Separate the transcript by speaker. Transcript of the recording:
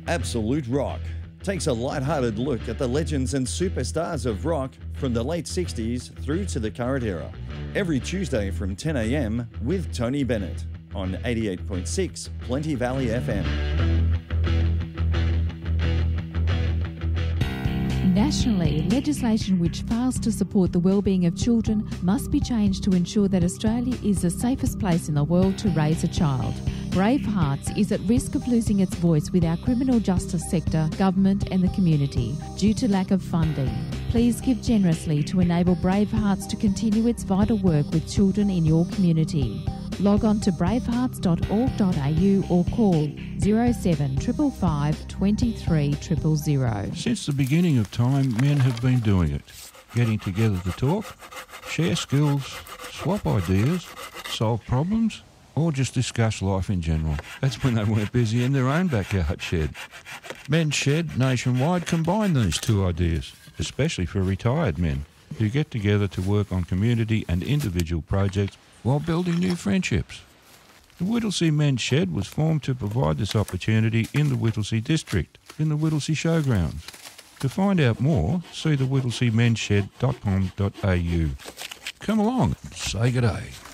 Speaker 1: Absolute Rock takes a light-hearted look at the legends and superstars of rock from the late 60s through to the current era. Every Tuesday from 10 a.m. with Tony Bennett on 88.6 Plenty Valley FM.
Speaker 2: Nationally, legislation which fails to support the well-being of children must be changed to ensure that Australia is the safest place in the world to raise a child. Brave Hearts is at risk of losing its voice with our criminal justice sector, government and the community due to lack of funding. Please give generously to enable Brave Hearts to continue its vital work with children in your community. Log on to bravehearts.org.au or call 07555 23 000.
Speaker 3: Since the beginning of time, men have been doing it. Getting together to talk, share skills, swap ideas, solve problems, or just discuss life in general. That's when they weren't busy in their own backyard shed. Men's Shed nationwide combine these two ideas, especially for retired men who get together to work on community and individual projects while building new friendships. The Whittlesea Men's Shed was formed to provide this opportunity in the Whittlesea district, in the Whittlesea Showgrounds. To find out more, see the whittleseamensshed.com.au. Come along, say good day.